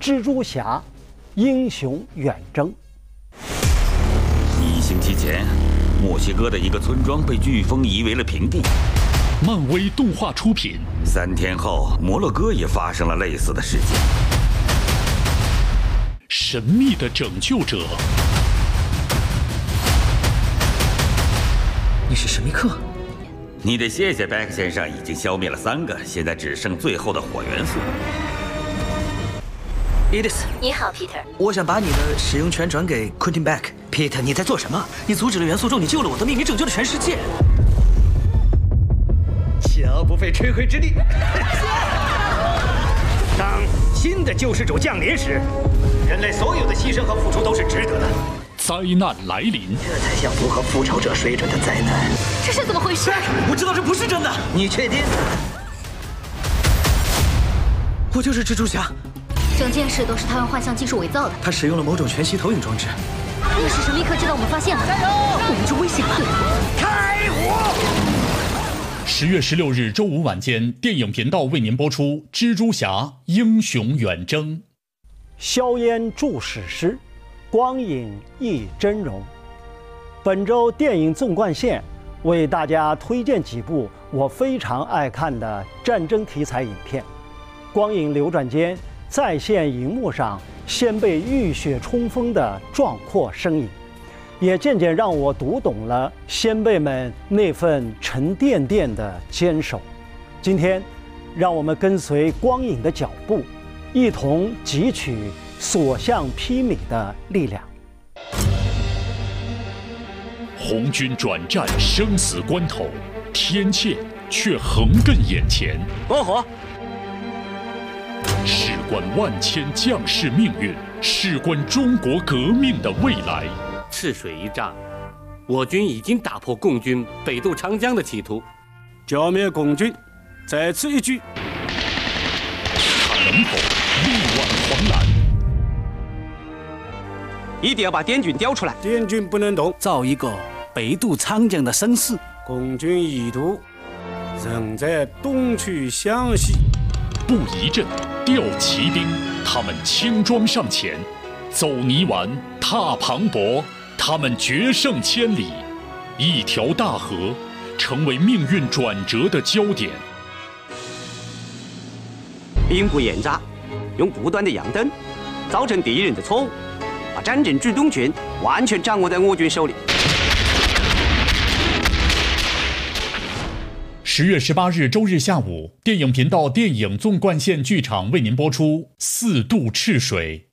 蜘蛛侠：英雄远征》。 1星期前，墨西哥的一个村庄被飓风夷为了平地。 漫威动画出品。 3天后，摩洛哥也发生了类似的事件。 神秘的拯救者。 你是神秘客？ 你得谢谢贝克先生，已经消灭了3个，现在只剩最后的火元素。 Edith， 你好 Peter， 我想把你的使用权转给 Quentin Beck。Peter， 你在做什么？你阻止了元素咒，你救了我的命，你拯救了全世界。 小不费吹灰之力。当新的救世主降临时，人类所有的牺牲和付出都是值得的。 灾难来临， 这才像符合复仇者水准的灾难。 这是怎么回事？ 我知道这不是真的。 你确定？ 我就是蜘蛛侠。 整件事都是他用幻象技术伪造的。 他使用了某种全息投影装置。 那是神秘客知道我们发现了，我们就危险了。 开火 ！10月16日周五晚间，电影频道为您播出《蜘蛛侠：英雄远征》。 硝烟著史诗，光影忆峥嵘。本周电影纵贯线为大家推荐几部我非常爱看的战争题材影片。光影流转间，在线荧幕上先辈浴血冲锋的壮阔身影，也渐渐让我读懂了先辈们那份沉甸甸的坚守。今天，让我们跟随光影的脚步，一同汲取所向披靡的力量。 红军转战生死关头，天堑却横亘眼前。 关火！ 事关万千将士命运，事关中国革命的未来。 赤水一战，我军已经打破共军北渡长江的企图， 剿灭共军在此一举。 他能否力挽狂澜？ 一定要把滇军调出来。 滇军不能动，造一个北渡长江的声势。共军意图仍在东去湘西。 布一阵，调骑兵，他们轻装上前，走泥丸，踏磅礴，他们决胜千里。一条大河，成为命运转折的焦点。 兵不厌诈，用不断的样灯，造成敌人的错误，把战争主动权完全掌握在我军手里。 10月18日周日下午，电影频道电影纵贯线剧场为您播出《4渡赤水》。